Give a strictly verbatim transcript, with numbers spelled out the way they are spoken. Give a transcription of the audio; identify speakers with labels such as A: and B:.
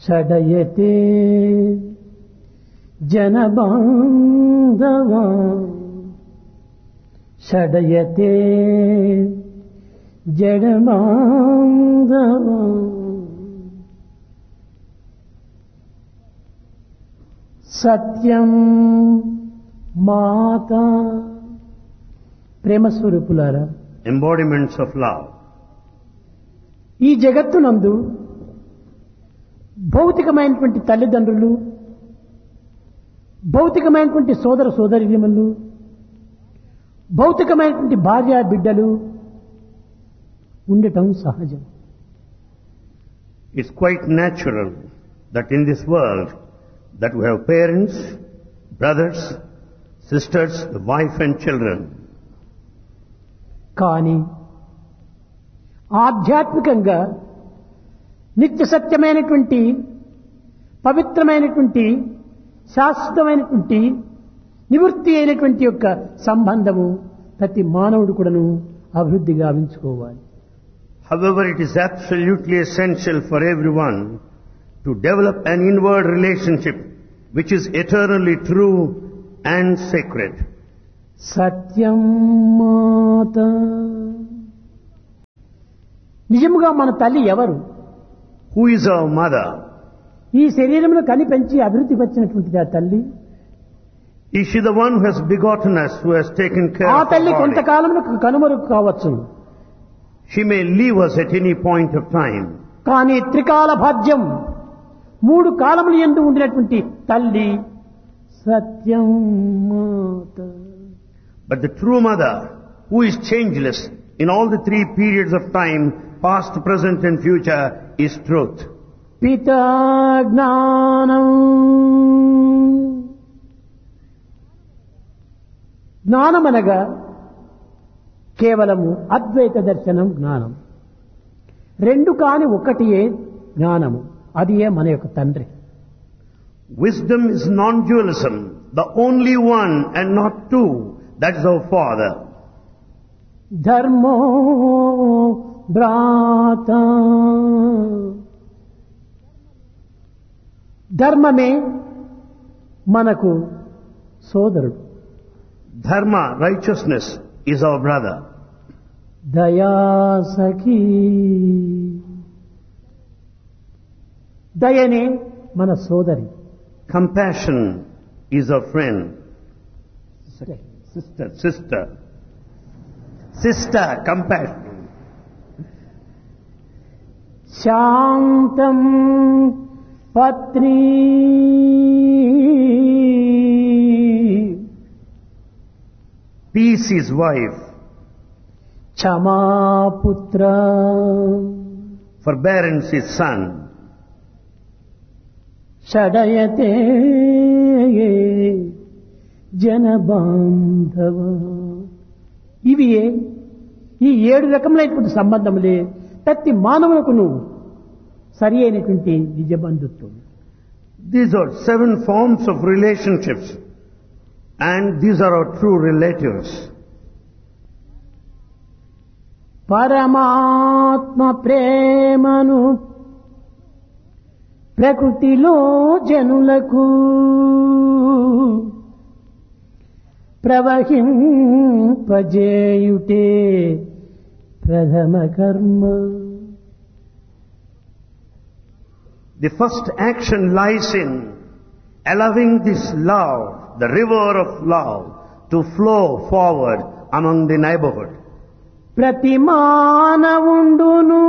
A: షడయతే జనబాంధవా షడయతే జనబాంధవా. సత్యం మాత ప్రేమ స్వరూపులారా,
B: embodiments of love.
A: ఈ జగత్తునందు భౌతికమైనటువంటి తల్లిదండ్రులు, భౌతికమైనటువంటి సోదర సోదరీమణులు, భౌతికమైనటువంటి భార్య బిడ్డలు ఉండటం సహజం.
B: It's quite natural that in this world that we have parents, brothers, sisters, the wife and children.
A: కానీ ఆధ్యాత్మికంగా నిత్య సత్యమైనటువంటి పవిత్రమైనటువంటి శాశ్వతమైనటువంటి నివృత్తి అయినటువంటి యొక్క సంబంధము ప్రతి మానవుడు కూడాను అభివృద్ధి గావించుకోవాలి.
B: However, it is absolutely essential for everyone to develop an inward relationship which is eternally true and sacred.
A: సత్యం మాత. నిజముగా మన తల్లి ఎవరు?
B: Who is our mother?
A: ఈ శరీరమును కని పెంచి అభివృద్ధి వచ్చినటువంటిది ఆ తల్లి.
B: Is she the one who has begotten us, who has taken care
A: ఆ
B: of our
A: తల్లి
B: body?
A: కొంతకాలంలో కనుమరుగు కావచ్చు,
B: She may leave us at any point of time.
A: కానీ త్రికాల భాజ్యం మూడు కాలములు యందు ఉండినటువంటి తల్లి సత్యం మాత.
B: But the true mother, who is changeless in all the three periods of time, past, present and future, is truth.
A: పితా జ్ఞానం. జ్ఞానమనగా కేవలము అద్వైత దర్శనం జ్ఞానం. రెండు కాని ఒకటియే జ్ఞానము, అది ఏ మన యొక్క తండ్రి.
B: Wisdom is non-dualism, the only one and not two. That is our Father.
A: ధర్మో భ్రాత. ధర్మమే మనకు సోదరుడు.
B: Dharma, righteousness, is our brother.
A: దయా సఖీ. దయనే మన సోదరి.
B: Compassion is our friend. Sister, sister. Sister, compassion.
A: శాంతం పత్ని.
B: Peace is wife.
A: క్షమాపుత్ర.
B: Forbearance is son.
A: షడయతే జనబాంధవ. ఇవి ఈ ఏడు రకములైనటువంటి సంబంధములే ప్రతి మానవునకును సరి అయినటువంటి నిజ బంధుత్వం.
B: These are seven forms of relationships, and these are our true relatives.
A: పరమాత్మ ప్రేమను ప్రకృతిలో జనులకు ప్రవహింపజేయుటే ప్రథమ కర్మ.
B: The first action lies in allowing this love, the river of love, to flow forward among the neighborhood.
A: ప్రతి మానవుండును